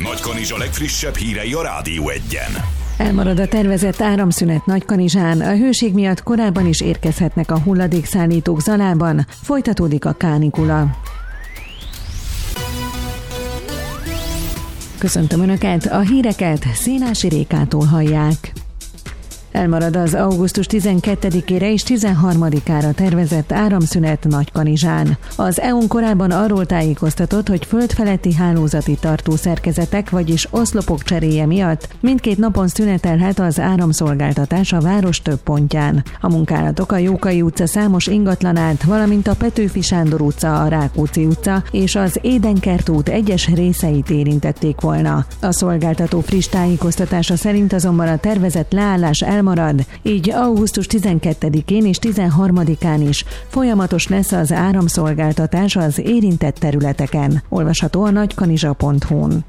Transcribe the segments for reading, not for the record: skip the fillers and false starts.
Nagykanizsa legfrissebb hírei a Rádió Egyen. Elmarad a tervezett áramszünet Nagykanizsán, a hőség miatt korábban is érkezhetnek a hulladékszállítók Zalában, folytatódik a kánikula. Köszöntöm Önöket, a híreket Szénási Rékától hallják. Elmarad az augusztus 12-ére és 13-ára tervezett áramszünet Nagykanizsán. Az EU-n korábban arról tájékoztatott, hogy földfeletti hálózati tartószerkezetek, vagyis oszlopok cseréje miatt mindkét napon szünetelhet az áramszolgáltatás a város több pontján. A munkálatok a Jókai utca számos ingatlanát, valamint a Petőfi Sándor utca, a Rákóczi utca és az Édenkert út egyes részeit érintették volna. A szolgáltató friss tájékoztatása szerint azonban a tervezett leállás elmarad, így augusztus 12-én és 13-án is folyamatos lesz az áramszolgáltatás az érintett területeken. Olvasható a nagykanizsa.hu-n.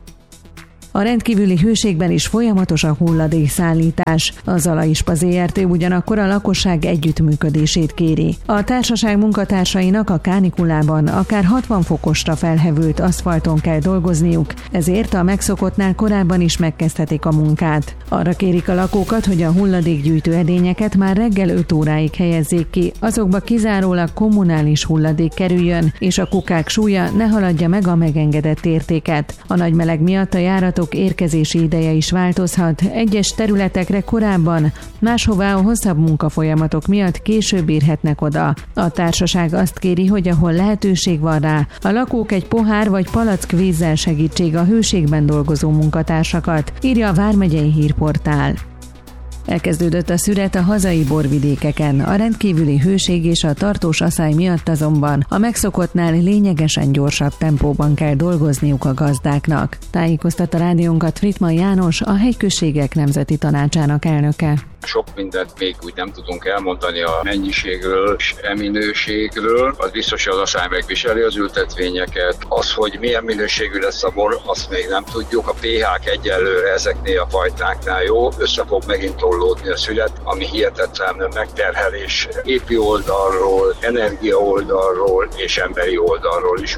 A rendkívüli hőségben is folyamatos a hulladékszállítás. A Zalaispa Zrt. Ugyanakkor a lakosság együttműködését kéri. A társaság munkatársainak a kánikulában akár 60 fokosra felhevült aszfalton kell dolgozniuk, ezért a megszokottnál korábban is megkezdhetik a munkát. Arra kérik a lakókat, hogy a hulladékgyűjtő edényeket már reggel 5 óráig helyezzék ki, azokba kizárólag kommunális hulladék kerüljön, és a kukák súlya ne haladja meg a megengedett értéket. A nagy meleg miatt a járatok érkezési ideje is változhat. Egyes területekre korábban, máshová a hosszabb munkafolyamatok miatt később érhetnek oda. A társaság azt kéri, hogy ahol lehetőség van rá, a lakók egy pohár vagy palack vízzel segítsék a hőségben dolgozó munkatársakat, írja a Vármegyei Hírportál. Elkezdődött a szüret a hazai borvidékeken. A rendkívüli hőség és a tartós aszály miatt azonban a megszokottnál lényegesen gyorsabb tempóban kell dolgozniuk a gazdáknak. Tájékoztatta rádiónkat Frittmann János, a Hegyközségek Nemzeti Tanácsának elnöke. Sok mindent még úgy nem tudunk elmondani a mennyiségről és minőségről. Az biztos, hogy az aszály megviseli az ültetvényeket. Az, hogy milyen minőségű lesz a bor, azt még nem tudjuk. A pH-k egyelőre ezeknél a fajtáknál jó. Össze fog megint tollódni a szület, ami hihetetlen megterhelés gépi oldalról, energia oldalról és emberi oldalról is.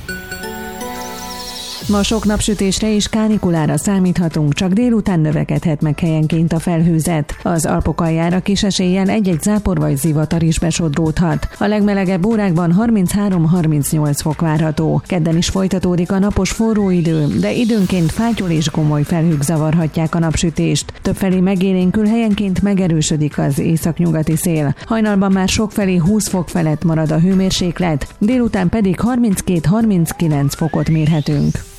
Ma sok napsütésre és kánikulára számíthatunk, csak délután növekedhet meg helyenként a felhőzet. Az Alpok aljára kis eséllyel egy-egy zápor vagy zivatar is besodródhat. A legmelegebb órákban 33-38 fok várható. Kedden is folytatódik a napos forró idő, de időnként fátyol és gomoly felhők zavarhatják a napsütést. Többfelé megélénkül, helyenként megerősödik az északnyugati szél. Hajnalban már sokfelé 20 fok felett marad a hőmérséklet, délután pedig 32-39 fokot mérhetünk.